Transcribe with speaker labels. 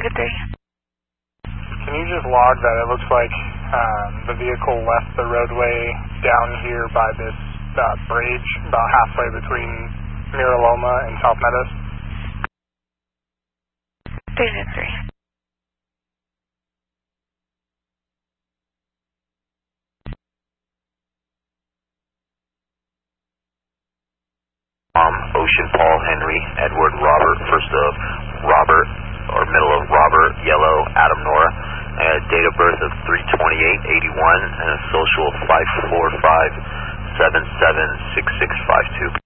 Speaker 1: Good day.
Speaker 2: Can you just log that it looks like the vehicle left the roadway down here by this bridge about halfway between Miraloma and South Meadows?
Speaker 1: Station 3.
Speaker 3: Ocean, Paul, Henry, Edward, Robert, first of Robert, or middle of Robert, Yellow, Adam, Nora, date of birth of 3/28/81, and a social 545776652.